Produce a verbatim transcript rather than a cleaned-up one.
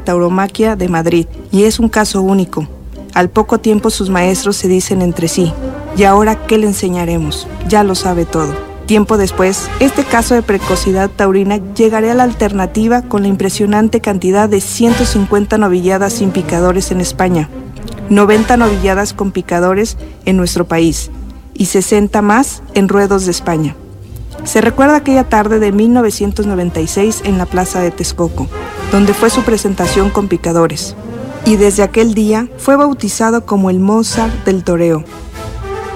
Tauromaquia de Madrid, y es un caso único. Al poco tiempo sus maestros se dicen entre sí: ¿y ahora qué le enseñaremos? Ya lo sabe todo. Tiempo después, este caso de precocidad taurina llegaría a la alternativa con la impresionante cantidad de ciento cincuenta novilladas sin picadores en España, noventa novilladas con picadores en nuestro país y sesenta más en ruedos de España. Se recuerda aquella tarde de mil novecientos noventa y seis en la plaza de Texcoco, donde fue su presentación con picadores, y desde aquel día fue bautizado como el Mozart del toreo.